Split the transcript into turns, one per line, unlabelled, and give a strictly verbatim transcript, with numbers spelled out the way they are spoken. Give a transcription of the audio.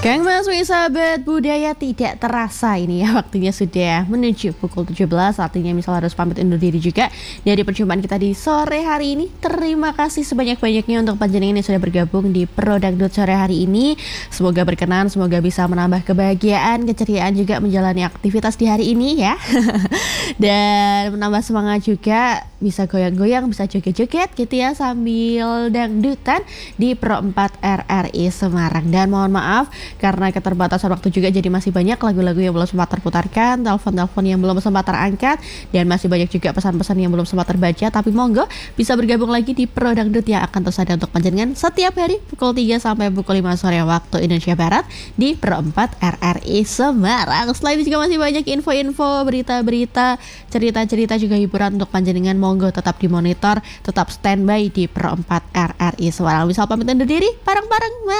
Kang Mas sahabat budaya tidak terasa ini ya waktunya sudah menuju pukul tujuh belas, artinya misal harus pamit undur diri juga dari perjumpaan kita di sore hari ini. Terima kasih sebanyak-banyaknya untuk panjenengan yang sudah bergabung di Pro Dangdut sore hari ini. Semoga berkenan, semoga bisa menambah kebahagiaan, keceriaan juga menjalani aktivitas di hari ini ya. Dan menambah semangat juga, bisa goyang-goyang, bisa joget-joget gitu ya sambil dangdutan di Pro empat R R I Semarang. Dan mohon maaf karena keterbatasan waktu juga, jadi masih banyak lagu-lagu yang belum sempat terputarkan, telepon-telepon yang belum sempat terangkat, dan masih banyak juga pesan-pesan yang belum sempat terbaca. Tapi monggo bisa bergabung lagi di Pro Dangdut yang akan terus ada untuk panjenengan setiap hari pukul tiga sampai pukul lima sore waktu Indonesia Barat di Pro empat R R I Semarang. Selain itu juga masih banyak info-info, berita-berita, cerita-cerita juga hiburan untuk panjenengan. Monggo tetap dimonitor, tetap standby di Pro empat R R I Semarang. Bisa pamit undur diri, bareng-bareng.